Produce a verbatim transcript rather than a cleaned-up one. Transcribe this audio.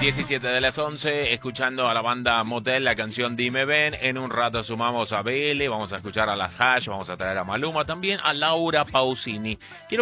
diecisiete de las once, escuchando a la banda Motel, la canción Dime Ven. En un rato sumamos a B L, vamos a escuchar a las Hash, vamos a traer a Maluma, también a Laura Pausini. Quiero